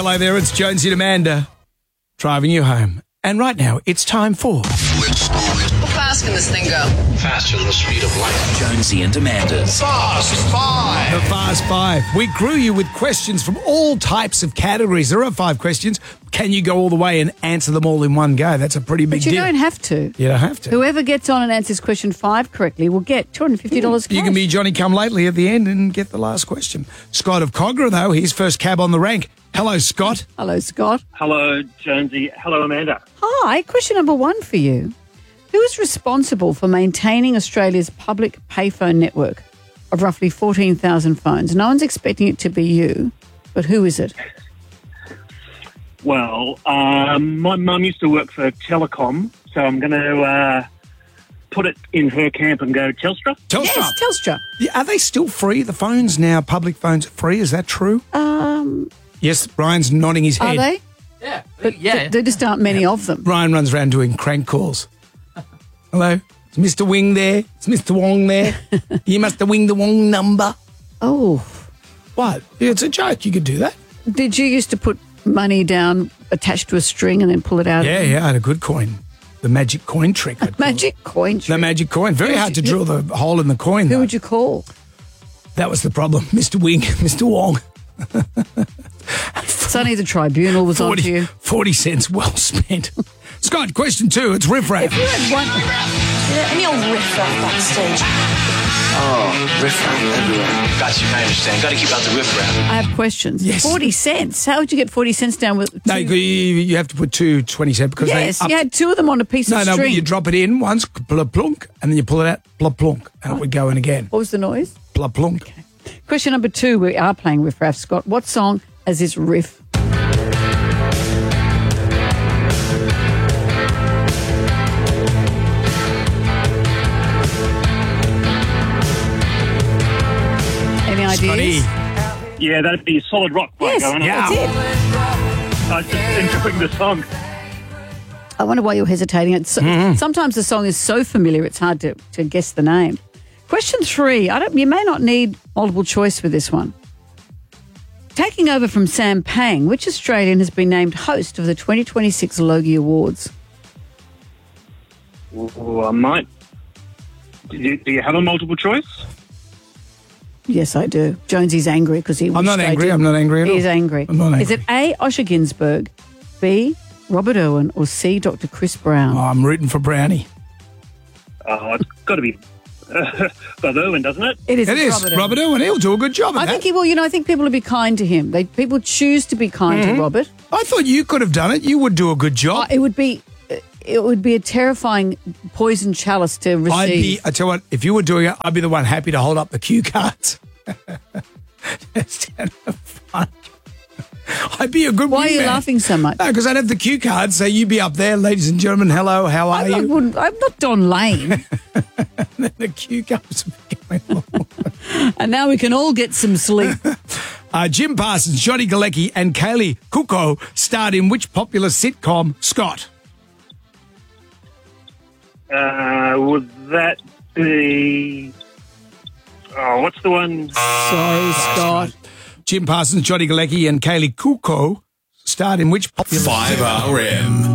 Hello there, it's Jonesy and Amanda driving you home. And right now, it's time for... How fast can this thing go? Faster than the speed of light. Jonesy and Amanda's Fast Five. The Fast Five. We grew you with questions from all types of categories. There are 5 questions. Can you go all the way and answer them all in one go? That's a pretty big But you deal. don't have to. You don't have to. Whoever gets on and answers question 5 correctly will get $250 cash. You can be Johnny Come Lately at the end and get the last question. Scott of Cogra, though, he's first cab on the rank. Hello, Scott. Hello, Scott. Hello, Jonesy. Hello, Amanda. Hi, question number 1 for you. Who is responsible for maintaining Australia's public payphone network of roughly 14,000 phones? No one's expecting it to be you, but who is it? Well, my mum used to work for Telecom, so I'm going to put it in her camp and go Telstra. Telstra. Yes, Telstra. Yeah, are they still free? The phones now, public phones, are free? Is that true? Yes, Ryan's nodding his head. Are they? Yeah. But there just aren't many of them. Ryan runs around doing crank calls. Hello? Is Mr. Wing there? Is Mr. Wong there? You must have winged the Wong number. Oh. What? It's a joke. You could do that. Did you used to put money down attached to a string and then pull it out? Yeah, I had a good coin. The magic coin trick. I'd call it. Magic coin The trick. magic coin. Very hard to drill the hole in the coin, Who though. would you call? That was the problem. Mr. Wing, Mr. Wong. Sonny the Tribunal was on to you. 40 cents well spent. Scott, question 2. It's riffraff. You had one. Any old riff-raff backstage? Oh, riffraff everywhere. Got you, I understand. Got to keep out the riffraff. I have questions. Yes. 40 cents. How would you get 40 cents down with No, you have to put 2 20 cents because Yes, they... you had 2 of them on a piece of No, string. you drop it in once, plunk, plunk, and then you pull it out, plunk, plunk, and it would go in again. What was the noise? Plunk, plunk. Question number 2. We are playing Riff Raff, Scott. What song has this riff? Any ideas? Scotty. Yeah, that'd be Solid Rock. Yes, Going on. Yeah. that's it. I was just enjoying the song. I wonder why you're hesitating. It's Sometimes the song is so familiar it's hard to guess the name. Question 3. You may not need multiple choice for this one. Taking over from Sam Pang, which Australian has been named host of the 2026 Logie Awards? Oh, I might. Do you have a multiple choice? Yes, I do. Jonesy's angry because he. I'm not angry. I'm not angry at all. He's angry. I'm not angry. Is it A. Osher Ginsburg, B. Robert Irwin, or C. Dr. Chris Brown? Oh, I'm rooting for Brownie. Oh, it's got to be Bob Irwin, doesn't it? It is. It it's is. Robert Irwin. He'll do a good job at I that. think he will. I think people will be kind to him. People choose to be kind to Robert. I thought you could have done it. You would do a good job. It would be a terrifying poison chalice to receive. I tell you what, if you were doing it, I'd be the one happy to hold up the cue cards. Just out of fun. I'd be a good Why are you wingman. laughing so much? No, because I'd have the cue cards, so you'd be up there, ladies and gentlemen, hello, how are you? I'm not Don Lane. The cue cards would be going along. And now we can all get some sleep. Jim Parsons, Johnny Galecki and Kaylee Kuko starred in which popular sitcom? Scott. Would that be... Oh, what's the one? Sorry, Scott. Jim Parsons, Johnny Galecki and Kaylee Kuko starred in which popular 5RM.